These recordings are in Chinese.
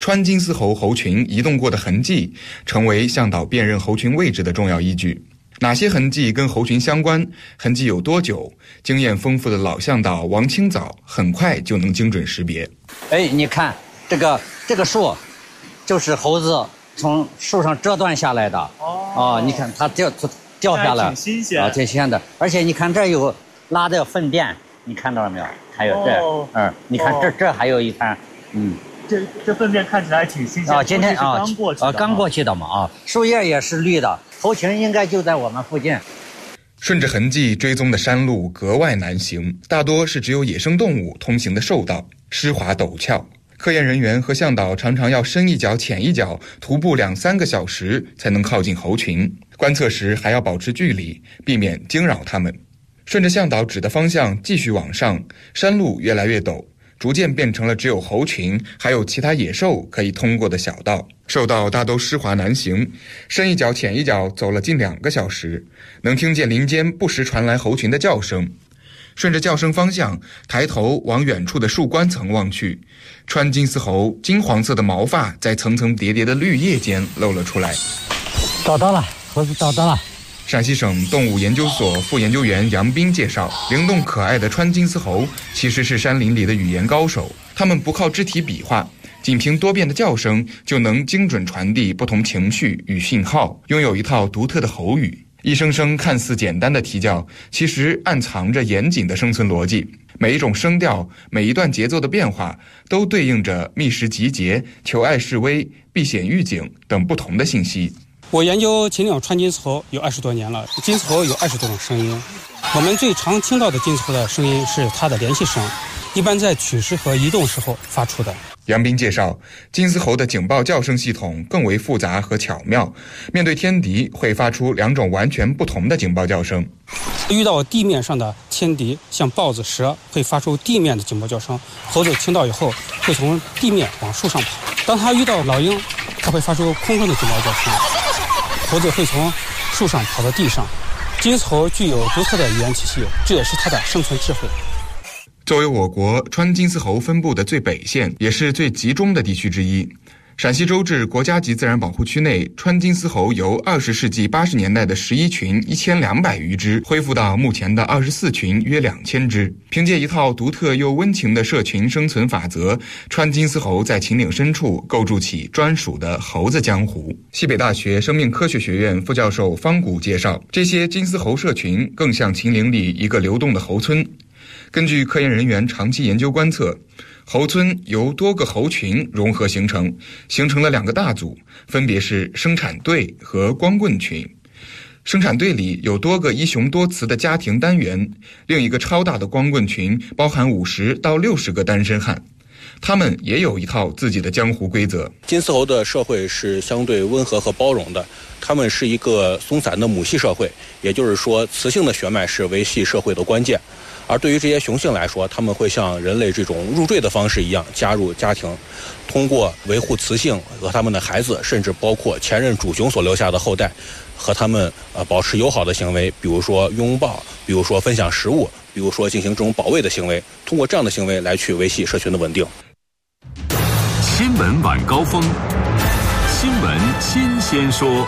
川金丝猴猴群移动过的痕迹成为向导辨认猴群位置的重要依据。哪些痕迹跟猴群相关，痕迹有多久，经验丰富的老向导王清早很快就能精准识别。 你看这个树就是猴子从树上折断下来的。你看它掉下来， 挺新鲜挺新鲜的。而且你看这有拉的粪便，你看到了没有？还有这，你看这还有一滩， 这粪便看起来挺新鲜。 今天刚过去的嘛。树叶也是绿的，猴群应该就在我们附近。 顺着痕迹追踪的山路格外难行，大多是只有野生动物通行的兽道，湿滑陡峭。科研人员和向导常常要深一脚浅一脚，徒步2-3个小时才能靠近猴群。观测时还要保持距离，避免惊扰它们。顺着向导指的方向继续往上，山路越来越陡，逐渐变成了只有猴群还有其他野兽可以通过的小道。兽道大都湿滑难行，深一脚浅一脚走了近2个小时，能听见林间不时传来猴群的叫声。顺着叫声方向，抬头往远处的树冠层望去，川金丝猴金黄色的毛发在层层叠叠的绿叶间露了出来。 找到了，猴子找到了。 陕西省动物研究所副研究员杨斌介绍，灵动可爱的川金丝猴其实是山林里的语言高手，它们不靠肢体比划，仅凭多变的叫声就能精准传递不同情绪与信号，拥有一套独特的喉语。一声声看似简单的啼叫，其实暗藏着严谨的生存逻辑。每一种声调，每一段节奏的变化，都对应着觅食集结、求爱示威、避险预警等不同的信息。 我研究秦岭川金丝猴有20多年了，金丝猴有20多种声音。我们最常听到的金丝猴的声音是它的联系声，一般在取食和移动时候发出的。 杨斌介绍，金丝猴的警报叫声系统更为复杂和巧妙，面对天敌会发出2种完全不同的警报叫声。 遇到地面上的天敌，像豹子、蛇，会发出地面的警报叫声，猴子听到以后会从地面往树上跑。当它遇到老鹰，它会发出空中的警报叫声，猴子会从树上跑到地上。金丝猴具有独特的语言体系，这也是它的生存智慧。 作为我国川金丝猴分布的最北县，也是最集中的地区之一，陕西周至国家级自然保护区内，川金丝猴由20世纪80年代的11群1200余只恢复到目前的24群约2000只。凭借一套独特又温情的社群生存法则，川金丝猴在秦岭深处构筑起专属的猴子江湖。西北大学生命科学学院副教授方谷介绍，这些金丝猴社群更像秦岭里一个流动的猴村。根据科研人员长期研究观测，猴村由多个猴群融合形成了2个大组，分别是生产队和光棍群。生产队里有多个一雄多雌的家庭单元，另一个超大的光棍群包含50到60个单身汉。他们也有一套自己的江湖规则。 金丝猴的社会是相对温和和包容的，他们是一个松散的母系社会，也就是说，雌性的血脉是维系社会的关键。而对于这些雄性来说，他们会像人类这种入赘的方式一样加入家庭，通过维护雌性和他们的孩子，甚至包括前任主雄所留下的后代，和他们保持友好的行为，比如说拥抱，比如说分享食物，比如说进行这种保卫的行为，通过这样的行为来去维系社群的稳定。 新闻晚高峰，新闻新鲜说。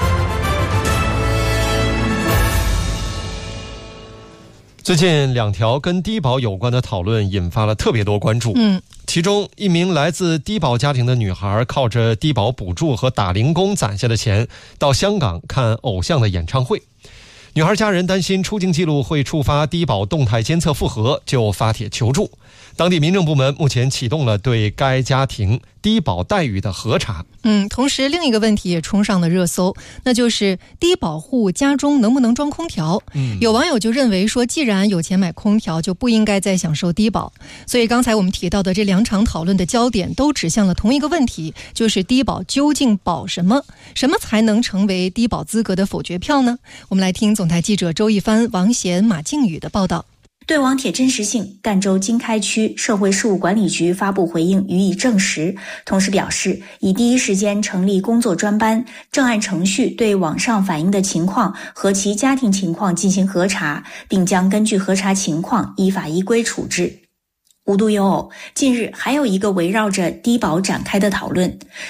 最近2条跟低保有关的讨论引发了特别多关注。其中一名来自低保家庭的女孩靠着低保补助和打零工攒下的钱到香港看偶像的演唱会。女孩家人担心出境记录会触发低保动态监测复核，就发帖求助。当地民政部门目前启动了对该家庭低保待遇的核查。 同时另一个问题也冲上了热搜，那就是低保户家中能不能装空调。有网友就认为说，既然有钱买空调，就不应该再享受低保。所以刚才我们提到的这2场讨论的焦点都指向了同一个问题，就是低保究竟保什么？什么才能成为低保资格的否决票呢？我们来听总台记者周一帆、王贤、马靖宇的报道。 对网帖真实性，赣州经开区社会事务管理局发布回应予以证实，同时表示已第一时间成立工作专班，正按程序对网上反映的情况和其家庭情况进行核查，并将根据核查情况依法依规处置。无独有偶，近日还有一个围绕着低保展开的讨论。